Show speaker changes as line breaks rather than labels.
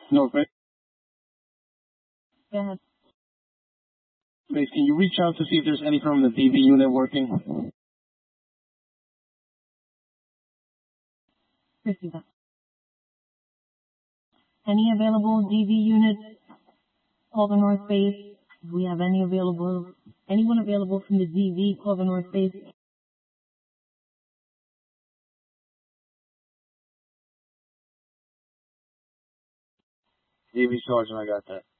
North Base.
Go ahead.
Base, can you reach out to see if there's any from the DV unit working?
Receive that. Any available DV units? Call the North Base. Do we have anyone available from the DV? Call the North Base.
DV Sergeant, I got that.